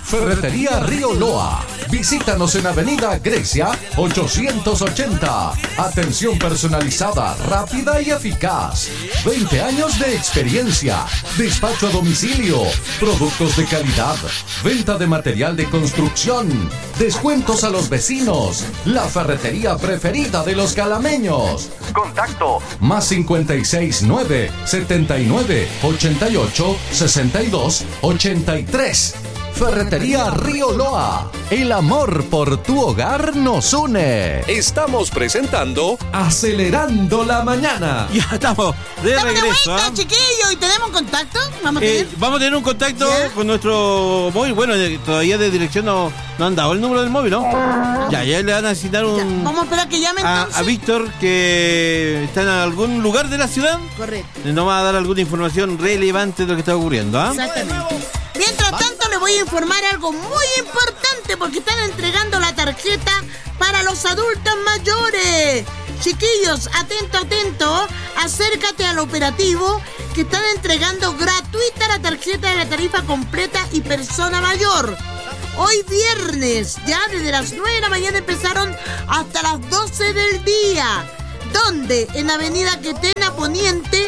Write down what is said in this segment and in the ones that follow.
Ferretería Río Loa. Visítanos en Avenida Grecia 880. Atención personalizada, rápida y eficaz. 20 años de experiencia. Despacho a domicilio. Productos de calidad. Venta de material de construcción. Descuentos a los vecinos. La ferretería preferida de los calameños. Contacto más 569 79 88 62 83. Ferretería Río Loa. El amor por tu hogar nos une. Estamos presentando Acelerando la Mañana. Ya estamos de regreso. De vuelta, chiquillo, ¿y tenemos contacto? ¿Vamos a tener un contacto con nuestro móvil. Bueno, todavía de dirección no han dado el número del móvil, ¿no? Ya le van a asignar un... Vamos a esperar que llame entonces. A Víctor, que está en algún lugar de la ciudad. Correcto. Nos va a dar alguna información relevante de lo que está ocurriendo, ¿ah? Exactamente. Mientras tanto, les voy a informar algo muy importante porque están entregando la tarjeta para los adultos mayores. Chiquillos, atento, acércate al operativo que están entregando gratuita la tarjeta de la tarifa completa y persona mayor. Hoy viernes, ya desde las 9 de la mañana empezaron hasta las 12 del día. ¿Dónde? En Avenida Quetena Poniente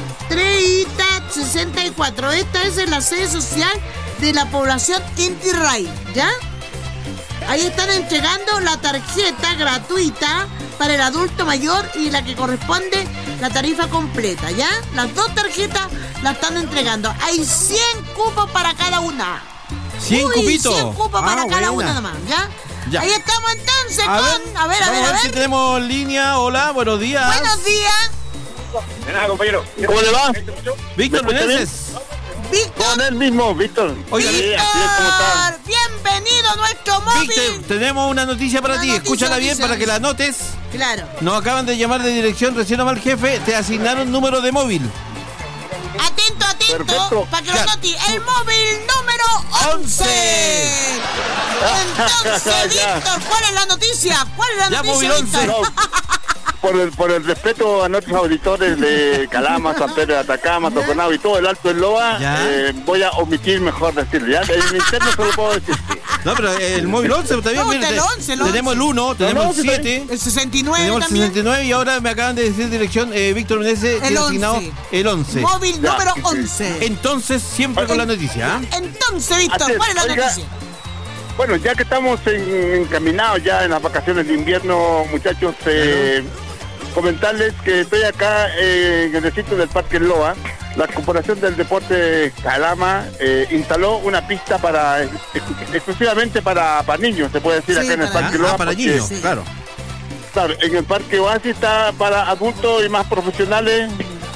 3064. Esta es la sede social de la población Inti Raymi, ¿ya? Ahí están entregando la tarjeta gratuita para el adulto mayor y la que corresponde la tarifa completa, ¿ya? Las dos tarjetas las están entregando. Hay 100 cupos para cada una. 100 cupitos. 100 cupos para cada una nada más, ¿ya? Ahí estamos entonces A ver. Si tenemos línea. Hola, buenos días. Buenos días. De nada, compañero. ¿Cómo le va? Víctor Meneses. Víctor. Con él mismo, Víctor. Oiga, Víctor, bienvenido a nuestro móvil. Víctor, tenemos una noticia para ti. Escúchala bien para que la anotes. Claro. Nos acaban de llamar de dirección, recién nomás el jefe. Te asignaron número de móvil. Atento, perfecto, para que lo anotes. El móvil número 11. Entonces, Víctor, ¿cuál es la noticia? Móvil 11. No, por el respeto a nuestros auditores de Calama, San Pedro de Atacama, Toconao y todo el Alto del Loa, voy a omitir mejor decirlo, ¿ya? En interno solo puedo decir. No, pero el móvil 11 también. No, el 11, tenemos el 1, tenemos el 7. El 69 tenemos el también. 69 y ahora me acaban de decir dirección Víctor Meneses, el 11. Asignado el 11. Móvil número 11. Entonces, siempre con la noticia. Entonces, Víctor, ¿cuál es la noticia? Bueno, ya que estamos encaminados ya en las vacaciones de invierno, muchachos, comentarles que estoy acá en el recinto del Parque Loa. La Corporación del Deporte Calama instaló una pista exclusivamente para niños, se puede decir, acá en el Parque Loa. Para niños, claro. Claro, en el Parque Oasis está para adultos y más profesionales.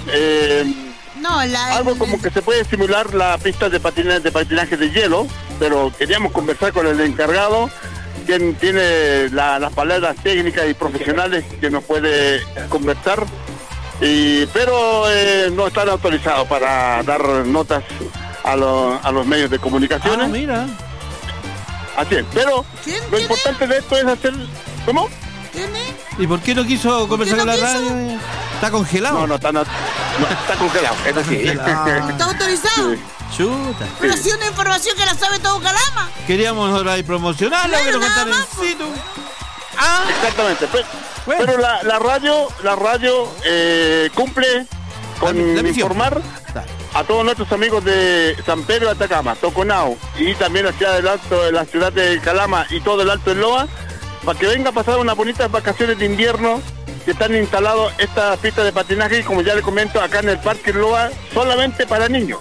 Algo como que se puede simular la pista de patinaje de hielo, pero queríamos conversar con el encargado, quien tiene las palabras técnicas y profesionales que nos puede conversar, pero no están autorizados para dar notas a los medios de comunicación. Mira. Así es, pero lo importante de esto es hacer... ¿Cómo? ¿Quién es? ¿Y por qué no quiso conversar con la radio? ¿Está congelado? No, está congelado, eso sí. ¿Está autorizado? Sí. Chuta. Pero ha sido una información que la sabe todo Calama. Queríamos ahora promocionarla, pero contar en situ. Exactamente. Pero la radio cumple con informar a todos nuestros amigos de San Pedro de Atacama, Toconao y también la ciudad del Alto, la ciudad de Calama y todo el Alto del Loa, para que venga a pasar unas bonitas vacaciones de invierno, que están instalados estas pistas de patinaje, como ya les comento, acá en el Parque Loa, solamente para niños.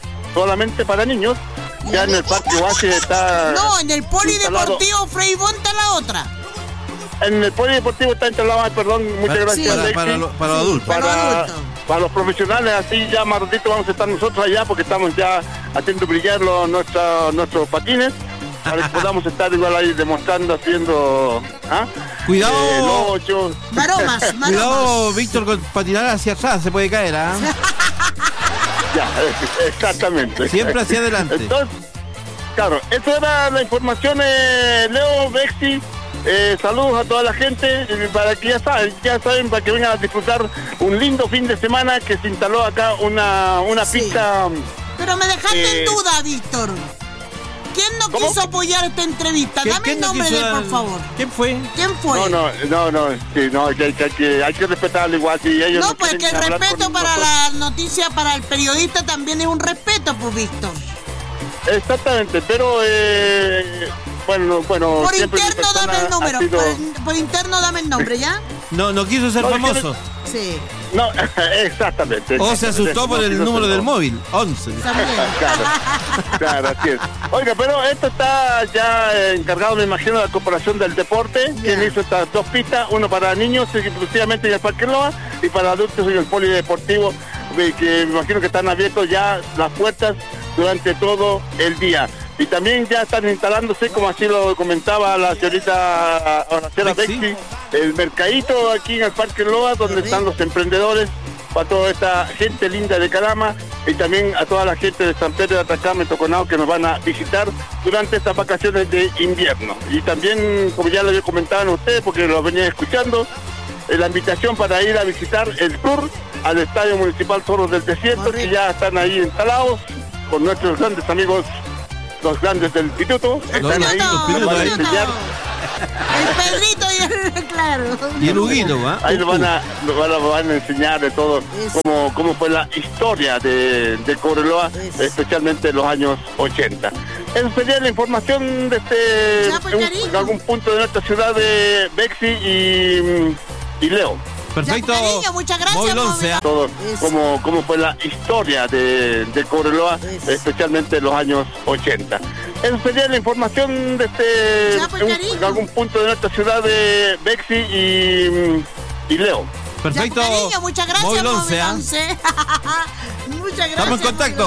Ya en el Parque Oasis está... No, en el Polideportivo Frei Bonta la otra. En el Polideportivo está instalado, muchas gracias. Para los adultos. Para los profesionales, así ya más ratito vamos a estar nosotros allá, porque estamos ya haciendo brillar nuestros patines, para que podamos estar igual ahí demostrando, haciendo... Cuidado. Maromas. Cuidado, Víctor, con patinar hacia atrás, se puede caer, Ya, exactamente. Siempre hacia adelante. Entonces, claro, esa era la información, Leo, Bexi. Saludos a toda la gente, para que ya saben, para que vengan a disfrutar un lindo fin de semana, que se instaló acá una pista. Pero me dejaste en duda, Víctor. ¿Quién no quiso apoyar esta entrevista? Dame el nombre de él, por favor. ¿Quién fue? No, sí, no, hay que respetarlo igual. Si ellos no, pues que el respeto para la noticia, para el periodista también es un respeto, pues, Víctor. Exactamente, pero bueno. Por interno dame el número, por interno dame el nombre, ¿ya? No quiso ser famoso. Sí. No, exactamente. O se asustó por el número del móvil, 11. Claro, así es. Oiga, pero esto está ya encargado, me imagino, de la Corporación del Deporte, quien hizo estas 2 pistas, uno para niños, exclusivamente en el Parque Loa, y para adultos en el Polideportivo, que me imagino que están abiertos ya las puertas durante todo el día. Y también ya están instalándose, como así lo comentaba la señora Bexi, el mercadito aquí en el Parque Loa, donde están los emprendedores, para toda esta gente linda de Calama, y también a toda la gente de San Pedro de Atacama y Toconao que nos van a visitar durante estas vacaciones de invierno. Y también, como ya lo había comentado a ustedes, porque lo venía escuchando, la invitación para ir a visitar el tour al Estadio Municipal Zorros del Desierto, que ya están ahí instalados con nuestros grandes amigos, los grandes del Instituto. Están ahí, nos van a enseñar. El Pedrito y el, claro. Y el Huguito, ¿va? Ahí nos van a enseñar de todo cómo fue la historia de Cobreloa, especialmente en los años 80. Esa sería la información de en algún punto de nuestra ciudad de Bexi y Leo. Perfecto. Ya, cariño, muchas gracias. Todo cómo fue la historia de Cobreloa, especialmente en los años 80. Esa sería la información de en algún punto de nuestra ciudad de Bexi y Leo. Perfecto. Ya, cariño, muchas gracias. Móvil 11, Muchas gracias. Estamos en contacto.